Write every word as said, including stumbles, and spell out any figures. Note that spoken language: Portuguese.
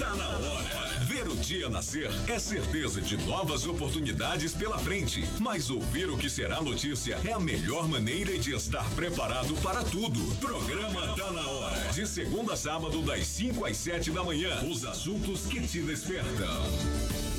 Tá na hora. Ver o dia nascer é certeza de novas oportunidades pela frente. Mas ouvir o que será notícia é a melhor maneira de estar preparado para tudo. Programa Tá na Hora. De segunda a sábado, das cinco às sete da manhã. Os assuntos que te despertam.